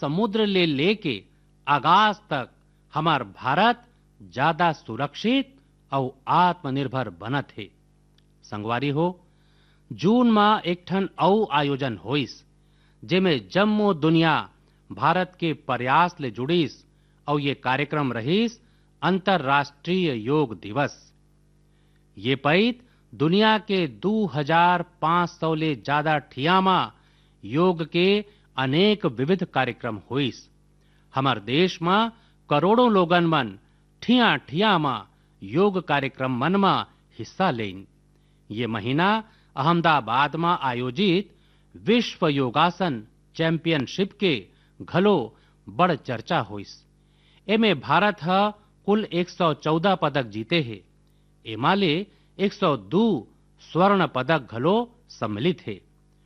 समुद्र ले लेके आकाश तक हमार भारत ज्यादा सुरक्षित और आत्मनिर्भर बनत है। संगवारी हो, जून में एक ठन औ आयोजन होइस जेमे जम्मो दुनिया भारत के प्रयास ले जुड़ीस और ये कार्यक्रम रहीस अंतर्राष्ट्रीय योग दिवस। ये पैत दुनिया के 2500 ले ज्यादा ठियामा योग के अनेक विविध कार्यक्रम होइस। हमार देश में करोड़ों लोगन मन ठिया ठिया मा योग कार्यक्रम मन में हिस्सा लेन। ये महीना अहमदाबाद में आयोजित विश्व योगासन चैंपियनशिप के घलो बड़ चर्चा होइस। एमे भारत ह कुल 114 पदक जीते है। एमाले 102 स्वर्ण पदक घलो सम्मिलित है।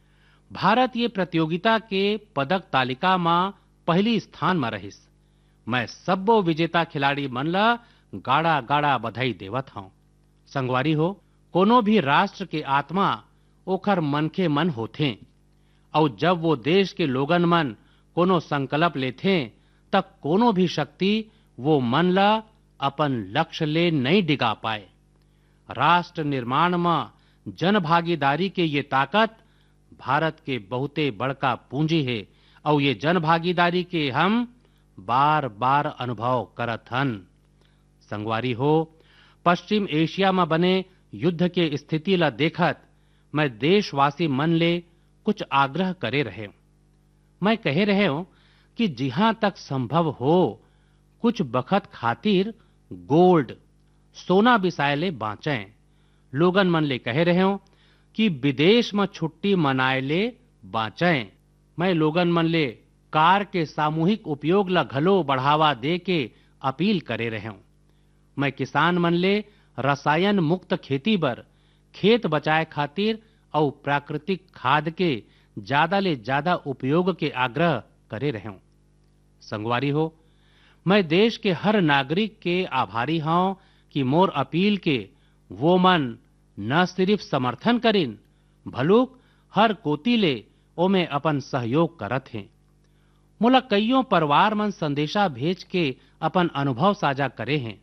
भारत ये प्रतियोगिता के पदक तालिका में पहली स्थान में रहिस। मैं सबो विजेता खिलाड़ी मन ला गाड़ा गाड़ा बधाई देवत हूं। संगवारी हो, कोनो भी राष्ट्र के आत्मा ओखर मनखे मन होथे और जब वो देश के लोगन मन कोनो संकल्प लेथे तब कोनो भी शक्ति वो मन ला अपन लक्ष्य ले नहीं डिगा पाए। राष्ट्र निर्माण में जन भागीदारी के ये ताकत भारत के बहुते बड़का पूंजी है और ये जन भागीदारी के हम बार बार अनुभव करत हन। संगवारी हो, पश्चिम एशिया में बने युद्ध के स्थिति ला देखत मैं देशवासी मन ले कुछ आग्रह करे रहे। मैं कहे रहे हूं कि जहां तक संभव हो कुछ बखत खातिर गोल्ड सोना बिसाए ले बाँचें। लोगन मन ले कहे रहे हूं कि विदेश में छुट्टी मनाए ले बाँचें। मैं लोगन मन ले कार के सामूहिक उपयोग ला घलो बढ़ावा दे के अपील करे रहे हूं। मैं किसान मन ले रसायन मुक्त खेती बर खेत बचाए खातिर और प्राकृतिक खाद के ज्यादा ले ज्यादा उपयोग के आग्रह करे रहे हूं। संगवारी हो, मैं देश के हर नागरिक के आभारी हूं कि मोर अपील के वो मन न सिर्फ समर्थन करिन भलुक हर कोती ले ओमे अपन सहयोग करत हैं। मोला कईयों परिवार मन संदेशा भेज के अपन अनुभव साझा करे हैं।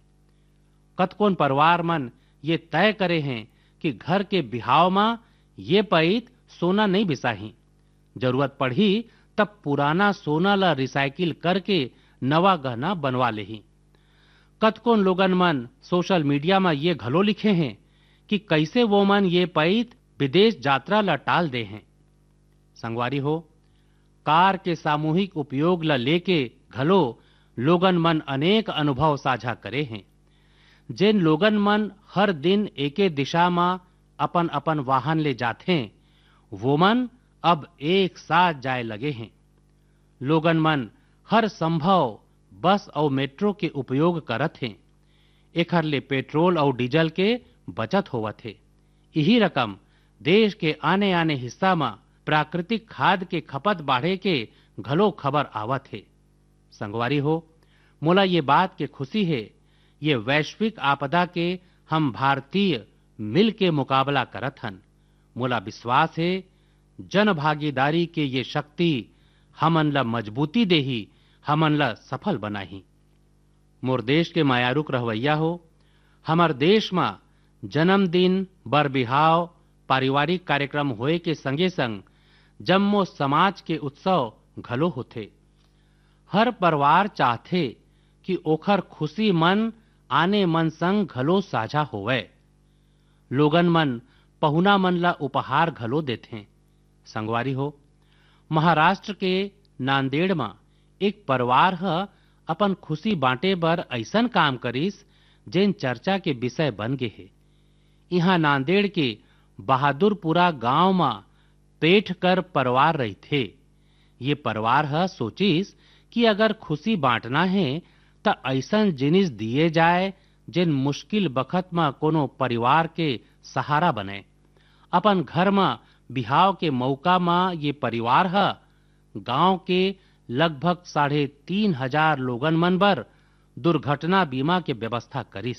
कतकोन परिवार मन ये तय करे हैं कि घर के बिहाव में ये पैत सोना नहीं बिसाही, जरूरत पड़ी तब पुराना सोना ला रिसाइकिल करके नवा गहना बनवा लेही। कतकोन लोगन मन सोशल मीडिया में ये घलो लिखे हैं कि कैसे वो मन ये पैत विदेश यात्रा ला टाल दे हैं। संगवारी हो, कार के सामूहिक उपयोग ला लेके घलो लोगन मन अनेक अनुभव साझा करे हैं। जिन लोगन मन हर दिन एके दिशा में अपन अपन वाहन ले जाते वो मन अब एक साथ जाए लगे हैं। लोगन मन हर संभव बस और मेट्रो के उपयोग करत हैं। एखर ले पेट्रोल और डीजल के बचत होवत है। यही रकम देश के आने आने हिस्सा में प्राकृतिक खाद के खपत बढ़े के घलो खबर आवत है। संगवारी हो, मोला ये बात के खुशी है ये वैश्विक आपदा के हम भारतीय मिल के मुकाबला करत हन। मोला विश्वास है जन भागीदारी के ये शक्ति हमन ला मजबूती देही, हमन ला सफल बनाही। मोर देश के मायारुक रहवैया हो, हमार देश में जन्मदिन बर बिहाव पारिवारिक कार्यक्रम होए के संगे संग जम्मो समाज के उत्सव घलो होथे। हर परिवार चाहते कि ओखर खुशी मन आने मन संग घलो साझा होवे। लोगन मन पहुना मन ला उपहार घलो देथे। संगवारी हो, महाराष्ट्र के नांदेड़ में एक परिवार ह अपन खुशी बांटे बर ऐसन काम करिस जेन चर्चा के विषय बन गे है। यहाँ नांदेड़ के बहादुरपुरा गांव में पेठ कर परिवार रही थे। ये परिवार ह सोचिस कि अगर खुशी बांटना है तो ऐसन जिनिस दिए जाए जिन मुश्किल बखत में कोनो परिवार के सहारा बने। अपन घर में बिहाव के मौका में ये परिवार ह गांव के लगभग 3500 लोगन मन बर दुर्घटना बीमा के व्यवस्था करिस।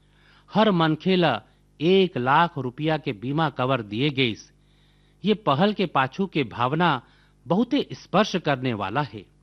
हर मनखे ला 1 लाख रुपया के बीमा कवर दिए गईस। ये पहल के पाछू के भावना बहुते स्पर्श करने वाला है।